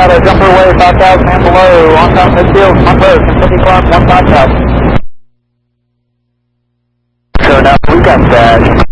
Colorado, jumper way 5,000 and below, on top midfield, on road, continue climb 15,000. So now we got